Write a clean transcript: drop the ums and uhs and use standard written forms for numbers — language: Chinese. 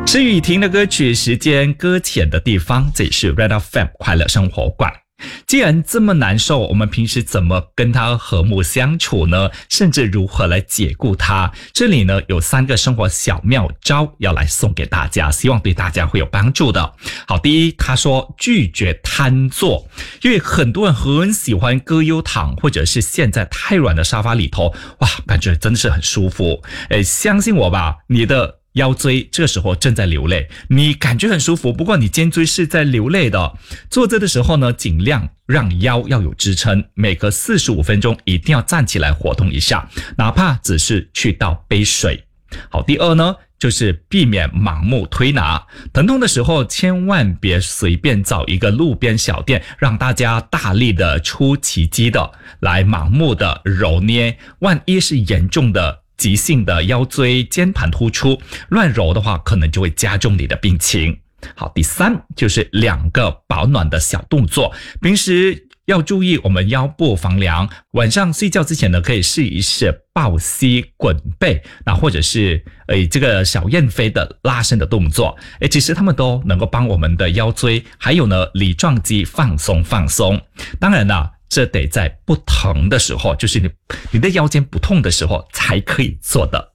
是雨婷的歌曲，时间搁浅的地方，这里是 Red FM 快乐生活馆。既然这么难受，我们平时怎么跟他和睦相处呢？甚至如何来解雇他？这里呢有3个生活小妙招要来送给大家，希望对大家会有帮助的。好，第一，他说拒绝瘫坐，因为很多人很喜欢葛优躺或者是现在太软的沙发里头，哇，感觉真的是很舒服。相信我吧，你的腰椎这个时候正在流泪，你感觉很舒服，不过你肩椎是在流泪的。坐着的时候呢，尽量让腰要有支撑，每隔45分钟一定要站起来活动一下，哪怕只是去倒杯水。好，第二呢，就是避免盲目推拿，疼痛的时候千万别随便找一个路边小店，让大家大力的出奇迹的来盲目的揉捏，万一是严重的急性的腰椎间盘突出，乱揉的话可能就会加重你的病情。好，第3就是2个保暖的小动作，平时要注意我们腰部防凉，晚上睡觉之前呢，可以试一试抱膝滚背，那或者是这个小燕飞的拉伸的动作，其实他们都能够帮我们的腰椎还有呢梨状肌放松。当然啦，这得在不疼的时候，就是你的腰间不痛的时候才可以做的。